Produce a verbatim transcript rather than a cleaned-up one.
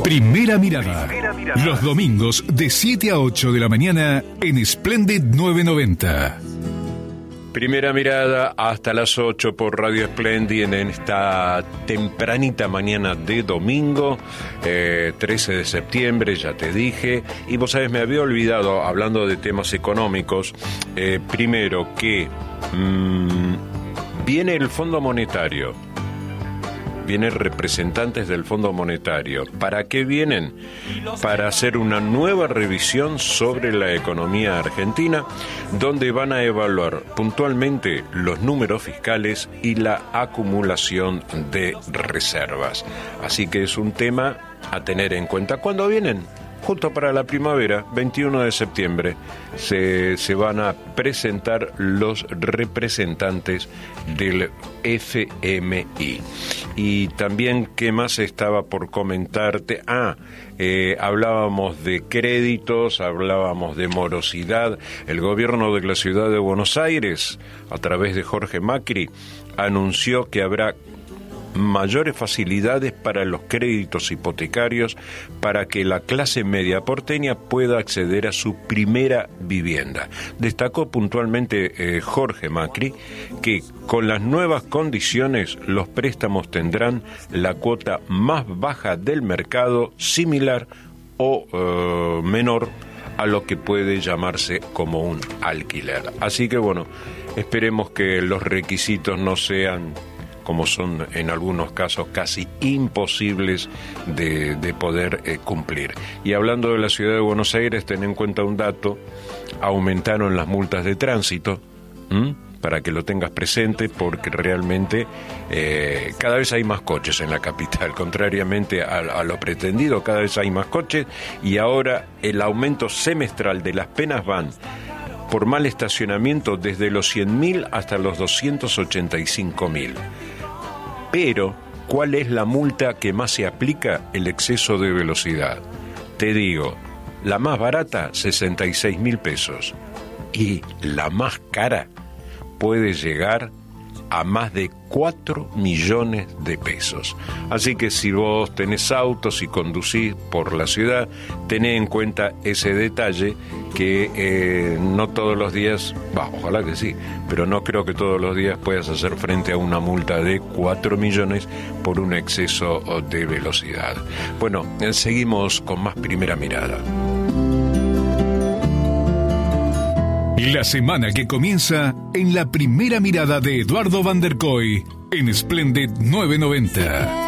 Primera mirada. Primera mirada. Los domingos de siete a ocho de la mañana en Splendid novecientos noventa. Primera mirada hasta las ocho por Radio Splendid en esta tempranita mañana de domingo, eh, trece de septiembre, ya te dije. Y vos sabés, me había olvidado, hablando de temas económicos, eh, primero que mmm, viene el Fondo Monetario. Vienen representantes del Fondo Monetario. ¿Para qué vienen? Para hacer una nueva revisión sobre la economía argentina, donde van a evaluar puntualmente los números fiscales y la acumulación de reservas. Así que es un tema a tener en cuenta. ¿Cuándo vienen? Justo para la primavera, veintiuno de septiembre, se, se van a presentar los representantes del F M I. Y también, ¿qué más estaba por comentarte? Ah, eh, hablábamos de créditos, hablábamos de morosidad. El gobierno de la ciudad de Buenos Aires, a través de Jorge Macri, anunció que habrá mayores facilidades para los créditos hipotecarios para que la clase media porteña pueda acceder a su primera vivienda. Destacó puntualmente eh, Jorge Macri que con las nuevas condiciones los préstamos tendrán la cuota más baja del mercado, similar o eh, menor a lo que puede llamarse como un alquiler. Así que bueno, esperemos que los requisitos no sean, como son en algunos casos, casi imposibles de, de poder eh, cumplir. Y hablando de la ciudad de Buenos Aires, ten en cuenta un dato: aumentaron las multas de tránsito, ¿m? Para que lo tengas presente, porque realmente eh, cada vez hay más coches en la capital, contrariamente a, a lo pretendido, cada vez hay más coches, y ahora el aumento semestral de las penas van por mal estacionamiento desde los cien mil hasta los doscientos ochenta y cinco mil. Pero, ¿cuál es la multa que más se aplica? El exceso de velocidad. Te digo, la más barata, sesenta y seis mil pesos. Y la más cara puede llegar a más de cuatro millones de pesos. Así que si vos tenés autos y conducís por la ciudad, tené en cuenta ese detalle, que eh, no todos los días, bah, ojalá que sí, pero no creo que todos los días puedas hacer frente a una multa de cuatro millones por un exceso de velocidad. Bueno, seguimos con más Primera Mirada. La semana que comienza en la Primera Mirada de Eduardo Van der Kooi en Splendid novecientos noventa.